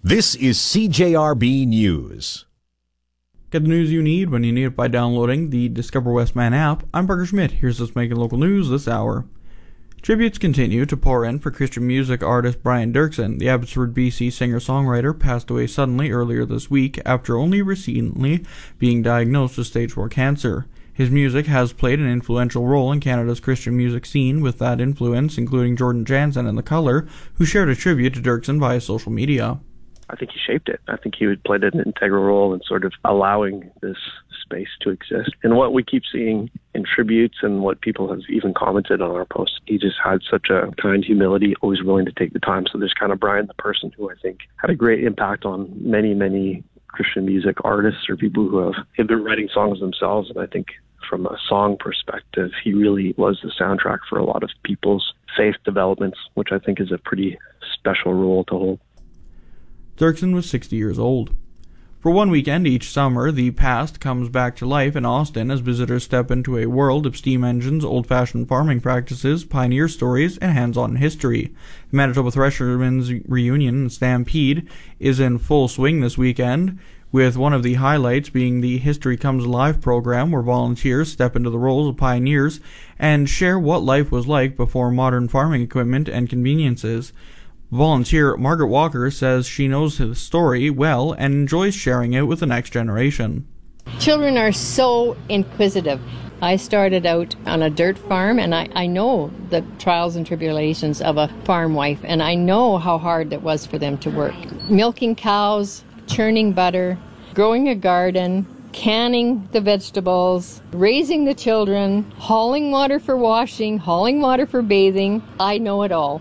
This is CJRB News. Get the news you need when you need it by downloading the Discover Westman app. I'm Parker Schmidt. Here's what's making local news this hour. Tributes continue to pour in for Christian music artist Brian Dirksen. The Abbotsford, BC singer-songwriter passed away suddenly earlier this week after only recently being diagnosed with stage 4 cancer. His music has played an influential role in Canada's Christian music scene, with that influence including Jordan Jansen and The Colour, who shared a tribute to Dirksen via social media. I think he shaped it. I think he played an integral role in sort of allowing this space to exist. And what we keep seeing in tributes and what people have even commented on our posts, he just had such a kind humility, always willing to take the time. So there's kind of Brian the person, who I think had a great impact on many, many Christian music artists or people who have been writing songs themselves. And I think from a song perspective, he really was the soundtrack for a lot of people's faith developments, which I think is a pretty special role to hold. Dirksen was 60 years old. For one weekend each summer, the past comes back to life in Austin as visitors step into a world of steam engines, old-fashioned farming practices, pioneer stories, and hands-on history. The Manitoba Threshermen's Reunion and Stampede is in full swing this weekend, with one of the highlights being the History Comes Alive program, where volunteers step into the roles of pioneers and share what life was like before modern farming equipment and conveniences. Volunteer Margaret Walker says she knows the story well and enjoys sharing it with the next generation. Children are so inquisitive. I started out on a dirt farm, and I know the trials and tribulations of a farm wife, and I know how hard it was for them to work. Milking cows, churning butter, growing a garden, canning the vegetables, raising the children, hauling water for washing, hauling water for bathing. I know it all.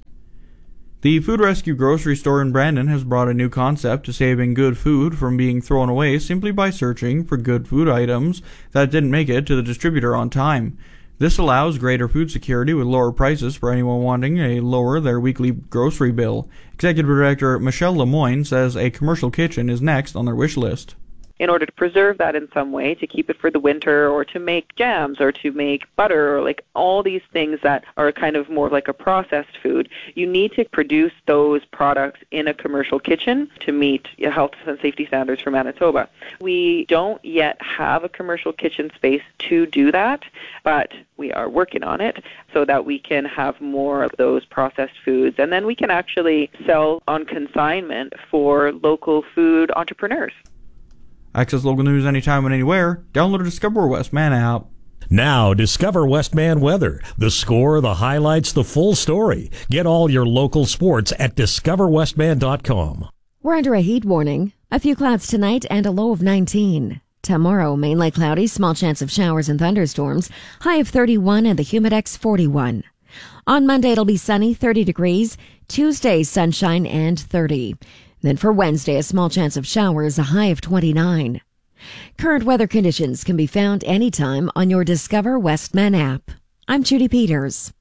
The Food Rescue grocery store in Brandon has brought a new concept to saving good food from being thrown away simply by searching for good food items that didn't make it to the distributor on time. This allows greater food security with lower prices for anyone wanting to lower their weekly grocery bill. Executive Director Michelle Lemoyne says a commercial kitchen is next on their wish list. In order to preserve that in some way, to keep it for the winter, or to make jams, or to make butter, or like all these things that are kind of more like a processed food, you need to produce those products in a commercial kitchen to meet health and safety standards for Manitoba. We don't yet have a commercial kitchen space to do that, but we are working on it so that we can have more of those processed foods, and then we can actually sell on consignment for local food entrepreneurs. Access local news anytime and anywhere. Download the Discover Westman app. Now, Discover Westman weather. The score, the highlights, the full story. Get all your local sports at discoverwestman.com. We're under a heat warning. A few clouds tonight and a low of 19. Tomorrow, mainly cloudy, small chance of showers and thunderstorms. High of 31 and the humidex 41. On Monday, it'll be sunny, 30 degrees. Tuesday, sunshine and 30. Then for Wednesday, a small chance of showers, a high of 29. Current weather conditions can be found anytime on your Discover Westman app. I'm Judy Peters.